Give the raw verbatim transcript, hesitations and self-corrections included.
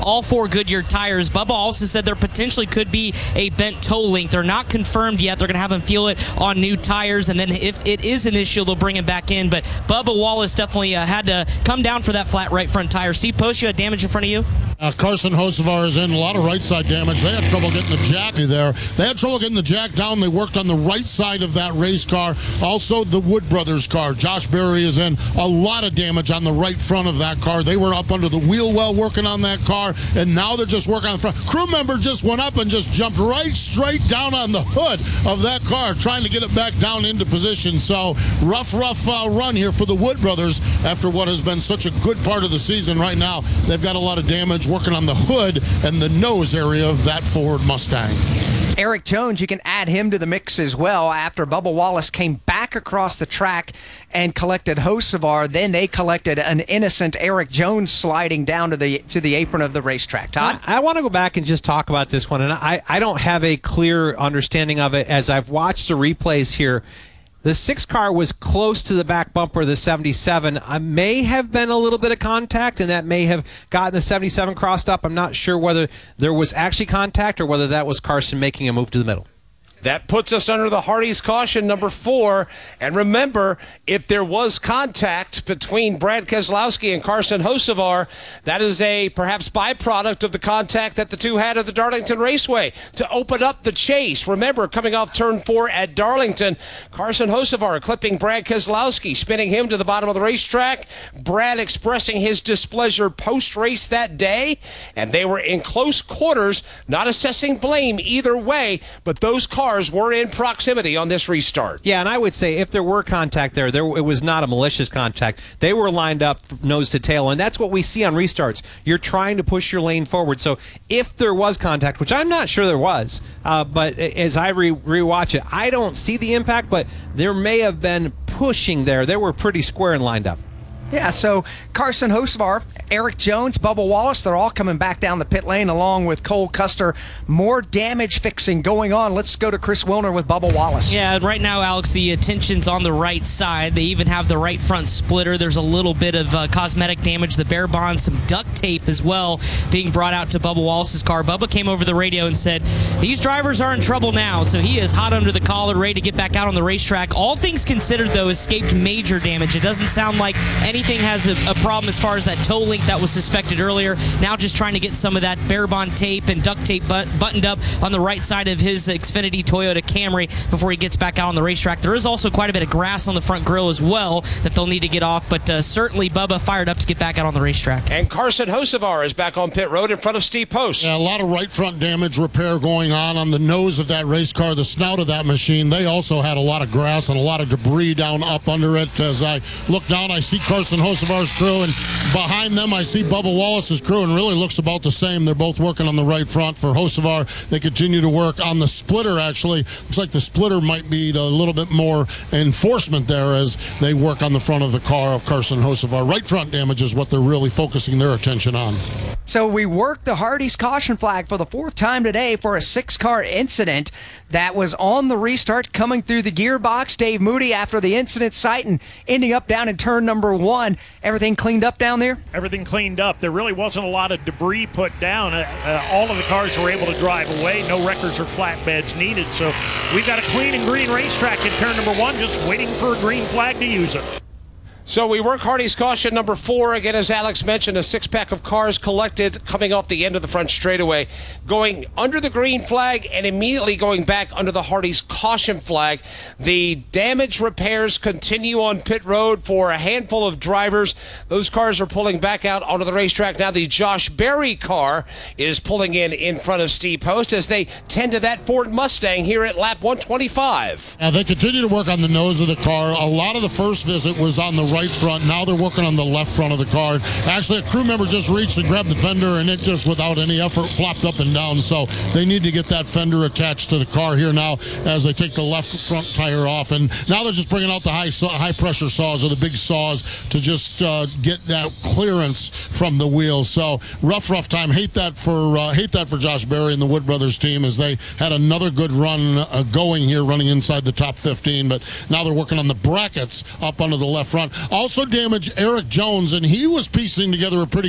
all four Goodyear tires. Bubba also said there potentially could be a bent toe link. They're not confirmed yet. They're going to have him feel it on new tires, and then if it is an issue, they'll bring him back in. But Bubba Wallace definitely uh, had to come down for that flat right front tire. Steve Post, you had damage in front of you? Uh, Carson Hocevar is in. A lot of right side damage. They had trouble getting the jack there. They had trouble getting the jack down. They worked on the right side of that race car. Also, the Wood Brothers car. Josh Berry is in. A lot of damage on the right front of that car. They were up under the wheel well working on that car, and now they're just working on the front. Crew member just went up and just jumped right straight down on the hood of that car, trying to get it back down into position. So rough, rough uh, run here for the Wood Brothers after what has been such a good part of the season. Right now, they've got a lot of damage working on the hood and the nose area of that Ford Mustang. Erik Jones, you can add him to the mix as well. After Bubba Wallace came back across the track and collected Hocevar, then they collected an innocent Erik Jones sliding down to the to the apron of the racetrack. Todd? I, I want to go back and just talk about this one, and I, I don't have a clear understanding of it as I've watched the replays here. The six car was close to the back bumper of the seventy-seven. I may have been a little bit of contact, and that may have gotten the seventy-seven crossed up. I'm not sure whether there was actually contact or whether that was Carson making a move to the middle. That puts us under the Hardy's caution, number four. And remember, if there was contact between Brad Keselowski and Carson Hocevar, that is a perhaps byproduct of the contact that the two had at the Darlington Raceway to open up the chase. Remember, coming off turn four at Darlington, Carson Hocevar clipping Brad Keselowski, spinning him to the bottom of the racetrack. Brad expressing his displeasure post-race that day, and they were in close quarters, not assessing blame either way, but those cars were in proximity on this restart. Yeah, and I would say if there were contact there, there it was not a malicious contact. They were lined up nose to tail, and that's what we see on restarts. You're trying to push your lane forward. So if there was contact, which I'm not sure there was, uh, but as I re- rewatch it, I don't see the impact, but there may have been pushing there. They were pretty square and lined up. Yeah, so Carson Hocevar, Erik Jones, Bubba Wallace, they're all coming back down the pit lane along with Cole Custer. More damage fixing going on. Let's go to Chris Wilner with Bubba Wallace. Yeah, right now, Alex, the attention's on the right side. They even have the right front splitter. There's a little bit of uh, cosmetic damage, the bare bond, some duct tape as well being brought out to Bubba Wallace's car. Bubba came over the radio and said, these drivers are in trouble now, so he is hot under the collar, ready to get back out on the racetrack. All things considered, though, escaped major damage. It doesn't sound like anything has a, a problem as far as that toe link that was suspected earlier. Now just trying to get some of that bare bond tape and duct tape but, buttoned up on the right side of his Xfinity Toyota Camry before he gets back out on the racetrack. There is also quite a bit of grass on the front grille as well that they'll need to get off, but uh, certainly Bubba fired up to get back out on the racetrack. And Carson Hocevar is back on pit road in front of Steve Post. Yeah, a lot of right front damage repair going on on the nose of that race car, the snout of that machine. They also had a lot of grass and a lot of debris down up under it. As I look down, I see Carson Hocevar's crew, and behind them I see Bubba Wallace's crew, and really looks about the same. They're both working on the right front for Hocevar. They continue to work on the splitter, actually. Looks like the splitter might need a little bit more enforcement there as they work on the front of the car of Carson Hocevar. Right front damage is what they're really focusing their attention on. So we worked the Hardy's caution flag for the fourth time today for a six-car incident that was on the restart coming through the gearbox. Dave Moody after the incident site and ending up down in turn number one. Everything cleaned up down there? Everything cleaned up. There really wasn't a lot of debris put down. Uh, uh, all of the cars were able to drive away. No wreckers or flatbeds needed. So we've got a clean and green racetrack in turn number one, just waiting for a green flag to use it. So we work Hardy's caution number four. Again, as Alex mentioned, a six-pack of cars collected coming off the end of the front straightaway, going under the green flag and immediately going back under the Hardy's caution flag. The damage repairs continue on pit road for a handful of drivers. Those cars are pulling back out onto the racetrack. Now the Josh Berry car is pulling in in front of Steve Post as they tend to that Ford Mustang here at lap one twenty-five. Uh, they continue to work on the nose of the car. A lot of the first visit was on the right front. Now they're working on the left front of the car. Actually, a crew member just reached and grabbed the fender, and it just, without any effort, flopped up and down. So they need to get that fender attached to the car here now as they take the left front tire off. And now they're just bringing out the high high pressure saws or the big saws to just uh, get that clearance from the wheels. So rough, rough time. Hate that for uh, hate that for Josh Berry and the Wood Brothers team as they had another good run uh, going here, running inside the top fifteen. But now they're working on the brackets up under the left front. Also damaged Erik Jones, and he was piecing together a pretty